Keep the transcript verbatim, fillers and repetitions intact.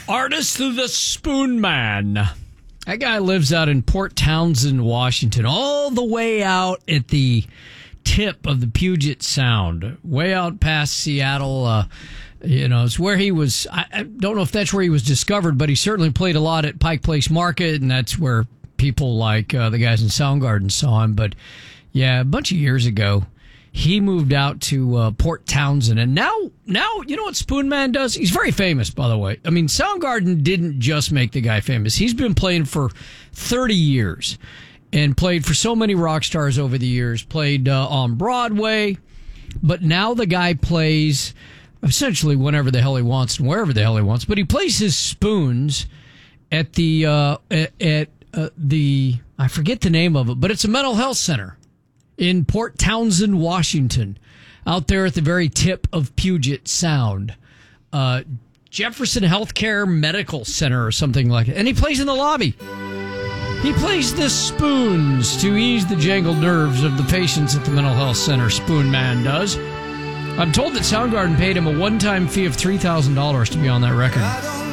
Artist the Spoon Man. That guy lives out in Port Townsend, Washington, all the way out at the tip of the Puget Sound, way out past Seattle. Uh, you know, it's where he was. I, I don't know if that's where he was discovered, but he certainly played a lot at Pike Place Market, and that's where people like uh, the guys in Soundgarden saw him. But yeah, a bunch of years ago, he moved out to uh, Port Townsend, and now, now you know what Spoon Man does? He's very famous, by the way. I mean, Soundgarden didn't just make the guy famous. He's been playing for thirty years and played for so many rock stars over the years, played uh, on Broadway, but now the guy plays essentially whenever the hell he wants and wherever the hell he wants, but he plays his spoons at the, uh, at, at uh, the, I forget the name of it, but it's a mental health center in Port Townsend, Washington, out there at the very tip of Puget Sound. Uh, Jefferson Healthcare Medical Center or something like it. And he plays in the lobby. He plays the spoons to ease the jangled nerves of the patients at the mental health center. Spoon Man does. I'm told that Soundgarden paid him a one-time fee of three thousand dollars to be on that record.